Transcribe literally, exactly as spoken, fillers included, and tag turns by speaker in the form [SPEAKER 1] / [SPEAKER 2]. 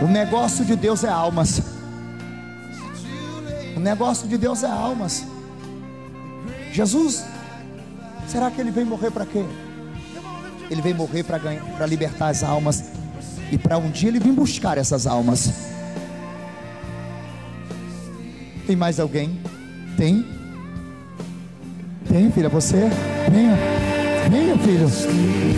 [SPEAKER 1] O negócio de Deus é almas. O negócio de Deus é almas. Jesus, será que Ele vem morrer para quê? Ele vem morrer para ganhar, para libertar as almas, e para um dia Ele vir buscar essas almas. Tem mais alguém? Tem? Tem, filha? Você? Venha, venha, filho.